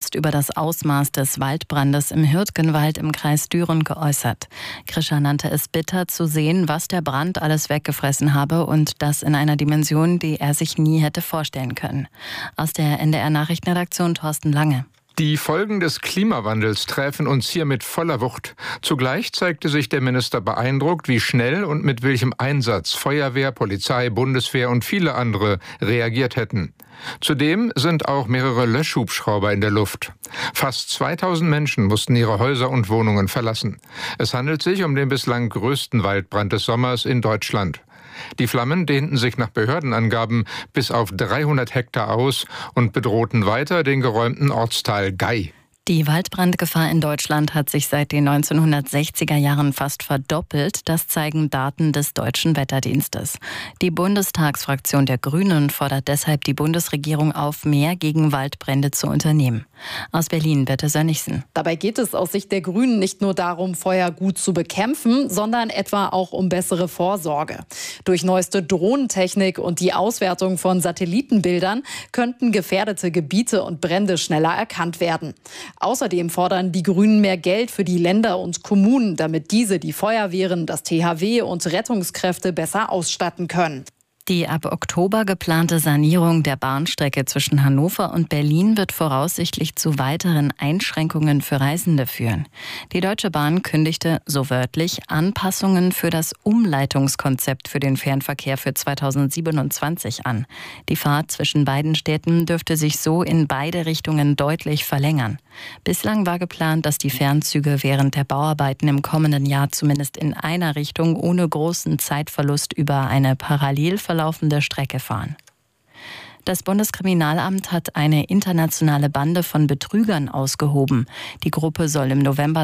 Frust über das Ausmaß des Waldbrandes im Hürtgenwald im Kreis Düren geäußert. Krischer nannte es bitter zu sehen, was der Brand alles weggefressen habe und das in einer Dimension, die er sich nie hätte vorstellen können. Aus der NDR-Nachrichtenredaktion Thorsten Lange. Die Folgen des Klimawandels treffen uns hier mit voller Wucht. Zugleich zeigte sich der Minister beeindruckt, wie schnell und mit welchem Einsatz Feuerwehr, Polizei, Bundeswehr und viele andere reagiert hätten. Zudem sind auch mehrere Löschhubschrauber in der Luft. Fast 2000 Menschen mussten ihre Häuser und Wohnungen verlassen. Es handelt sich um den bislang größten Waldbrand des Sommers in Deutschland. Die Flammen dehnten sich nach Behördenangaben bis auf 300 Hektar aus und bedrohten weiter den geräumten Ortsteil Gay. Die Waldbrandgefahr in Deutschland hat sich seit den 1960er Jahren fast verdoppelt. Das zeigen Daten des Deutschen Wetterdienstes. Die Bundestagsfraktion der Grünen fordert deshalb die Bundesregierung auf, mehr gegen Waldbrände zu unternehmen. Aus Berlin, Birte Sönnigsen. Dabei geht es aus Sicht der Grünen nicht nur darum, Feuer gut zu bekämpfen, sondern etwa auch um bessere Vorsorge. Durch neueste Drohnentechnik und die Auswertung von Satellitenbildern könnten gefährdete Gebiete und Brände schneller erkannt werden. Außerdem fordern die Grünen mehr Geld für die Länder und Kommunen, damit diese die Feuerwehren, das THW und Rettungskräfte besser ausstatten können. Die ab Oktober geplante Sanierung der Bahnstrecke zwischen Hannover und Berlin wird voraussichtlich zu weiteren Einschränkungen für Reisende führen. Die Deutsche Bahn kündigte, so wörtlich, Anpassungen für das Umleitungskonzept für den Fernverkehr für 2027 an. Die Fahrt zwischen beiden Städten dürfte sich so in beide Richtungen deutlich verlängern. Bislang war geplant, dass die Fernzüge während der Bauarbeiten im kommenden Jahr zumindest in einer Richtung ohne großen Zeitverlust über eine parallel verlaufende Strecke fahren. Das Bundeskriminalamt hat eine internationale Bande von Betrügern ausgehoben. Die Gruppe soll im November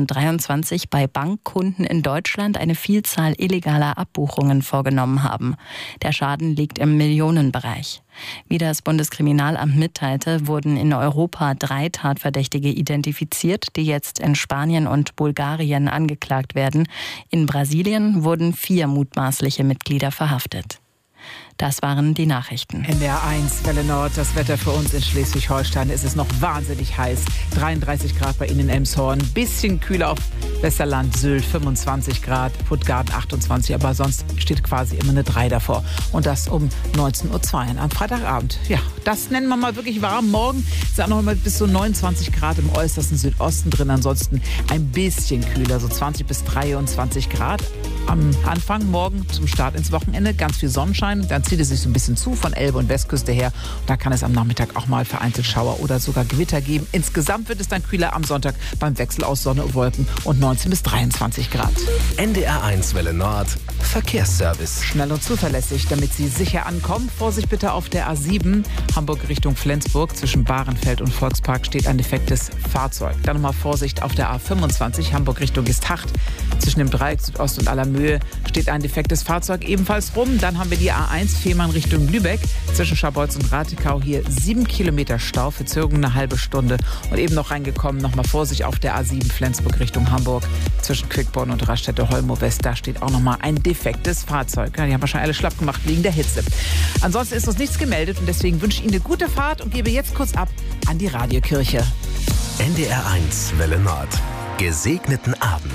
2023 bei Bankkunden in Deutschland eine Vielzahl illegaler Abbuchungen vorgenommen haben. Der Schaden liegt im Millionenbereich. Wie das Bundeskriminalamt mitteilte, wurden in Europa 3 Tatverdächtige identifiziert, die jetzt in Spanien und Bulgarien angeklagt werden. In Brasilien wurden 4 mutmaßliche Mitglieder verhaftet. Das waren die Nachrichten. NDR 1, Welle Nord, das Wetter für uns in Schleswig-Holstein. Es ist noch wahnsinnig heiß. 33 Grad bei Ihnen in Elmshorn. Bisschen kühler auf Westerland, Sylt 25 Grad, Puttgarten 28. Aber sonst steht quasi immer eine 3 davor. Und das um 19.02 Uhr am Freitagabend. Ja, das nennen wir mal wirklich warm. Morgen ist auch noch mal bis zu 29 Grad im äußersten Südosten drin. Ansonsten ein bisschen kühler, so 20 bis 23 Grad. Am Anfang morgen zum Start ins Wochenende ganz viel Sonnenschein. Dann zieht es sich so ein bisschen zu von Elbe und Westküste her. Da kann es am Nachmittag auch mal vereinzelt Schauer oder sogar Gewitter geben. Insgesamt wird es dann kühler am Sonntag beim Wechsel aus Sonne und Wolken und 19 bis 23 Grad. NDR 1 Welle Nord, Verkehrsservice. Schnell und zuverlässig, damit Sie sicher ankommen. Vorsicht bitte auf der A7, Hamburg Richtung Flensburg. Zwischen Bahrenfeld und Volkspark steht ein defektes Fahrzeug. Dann nochmal Vorsicht auf der A25, Hamburg Richtung Gestacht. Zwischen dem Dreieck Südost und Allermöhe steht ein defektes Fahrzeug ebenfalls rum. Dann haben wir die A1 Fehmarn Richtung Lübeck. Zwischen Scharbeutz und Rathekau hier 7 Kilometer Stau, Verzögerung eine halbe Stunde. Und eben noch reingekommen, nochmal Vorsicht auf der A7 Flensburg Richtung Hamburg. Zwischen Quickborn und Raststätte-Holmow West, da steht auch nochmal ein defektes Fahrzeug. Ja, die haben wahrscheinlich alle schlapp gemacht wegen der Hitze. Ansonsten ist uns nichts gemeldet und deswegen wünsche ich Ihnen eine gute Fahrt und gebe jetzt kurz ab an die Radiokirche. NDR 1 Welle Nord. Gesegneten Abend.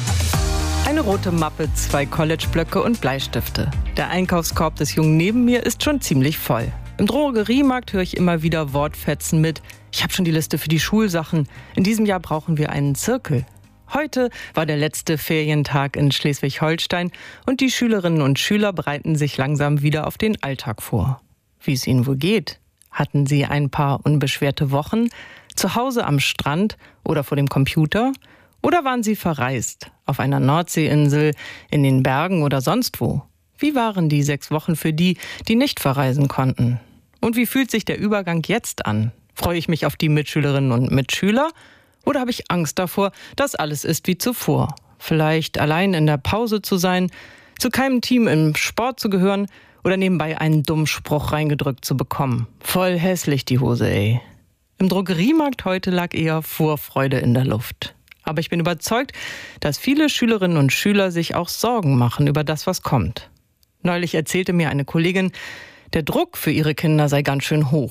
Eine rote Mappe, 2 College-Blöcke und Bleistifte. Der Einkaufskorb des Jungen neben mir ist schon ziemlich voll. Im Drogeriemarkt höre ich immer wieder Wortfetzen mit: Ich habe schon die Liste für die Schulsachen. In diesem Jahr brauchen wir einen Zirkel. Heute war der letzte Ferientag in Schleswig-Holstein und die Schülerinnen und Schüler bereiten sich langsam wieder auf den Alltag vor. Wie es ihnen wohl geht? Hatten sie ein paar unbeschwerte Wochen? Zu Hause am Strand oder vor dem Computer? Oder waren sie verreist? Auf einer Nordseeinsel, in den Bergen oder sonst wo? Wie waren die 6 Wochen für die, die nicht verreisen konnten? Und wie fühlt sich der Übergang jetzt an? Freue ich mich auf die Mitschülerinnen und Mitschüler? Oder habe ich Angst davor, dass alles ist wie zuvor? Vielleicht allein in der Pause zu sein, zu keinem Team im Sport zu gehören oder nebenbei einen dummen Spruch reingedrückt zu bekommen. Voll hässlich die Hose, ey. Im Drogeriemarkt heute lag eher Vorfreude in der Luft. Aber ich bin überzeugt, dass viele Schülerinnen und Schüler sich auch Sorgen machen über das, was kommt. Neulich erzählte mir eine Kollegin, der Druck für ihre Kinder sei ganz schön hoch.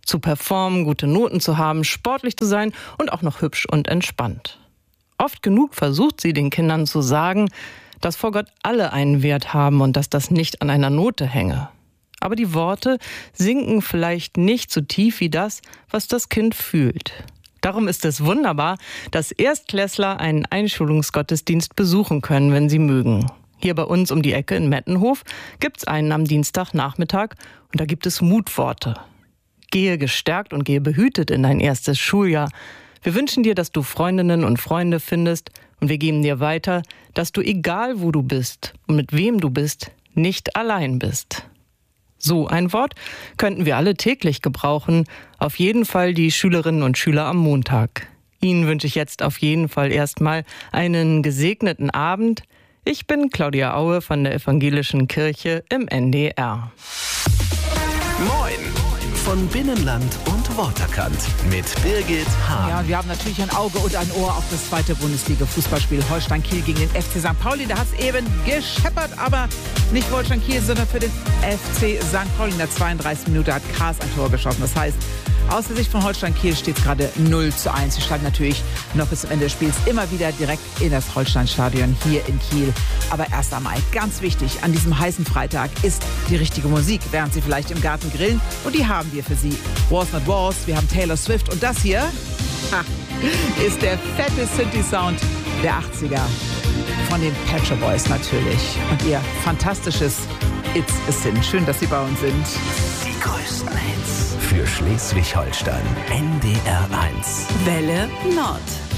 Zu performen, gute Noten zu haben, sportlich zu sein und auch noch hübsch und entspannt. Oft genug versucht sie den Kindern zu sagen, dass vor Gott alle einen Wert haben und dass das nicht an einer Note hänge. Aber die Worte sinken vielleicht nicht so tief wie das, was das Kind fühlt. Darum ist es wunderbar, dass Erstklässler einen Einschulungsgottesdienst besuchen können, wenn sie mögen. Hier bei uns um die Ecke in Mettenhof gibt's einen am Dienstagnachmittag und da gibt es Mutworte. Gehe gestärkt und gehe behütet in dein erstes Schuljahr. Wir wünschen dir, dass du Freundinnen und Freunde findest und wir geben dir weiter, dass du, egal wo du bist und mit wem du bist, nicht allein bist. So ein Wort könnten wir alle täglich gebrauchen, auf jeden Fall die Schülerinnen und Schüler am Montag. Ihnen wünsche ich jetzt auf jeden Fall erstmal einen gesegneten Abend. Ich bin Claudia Aue von der Evangelischen Kirche im NDR. Moin! Von Binnenland und Waterkant mit Birgit Hahn. Ja, wir haben natürlich ein Auge und ein Ohr auf das zweite Bundesliga-Fußballspiel Holstein Kiel gegen den FC St. Pauli. Da hat es eben gescheppert, aber nicht für Holstein Kiel, sondern für den FC St. Pauli. In der 32. Minute hat Kaas ein Tor geschossen. Das heißt, aus der Sicht von Holstein Kiel steht es gerade 0:1. Sie steigen natürlich noch bis zum Ende des Spiels immer wieder direkt in das Holstein-Stadion hier in Kiel. Aber erst einmal, ganz wichtig, an diesem heißen Freitag ist die richtige Musik, während Sie vielleicht im Garten grillen. Und die haben wir für Sie. Wars Not Wars, wir haben Taylor Swift und das hier ist der fette Synthi-Sound der 80er. Von den Pet Shop Boys natürlich. Und ihr fantastisches It's a Sin. Schön, dass Sie bei uns sind. Die größten Hits für Schleswig-Holstein. NDR 1. Welle Nord.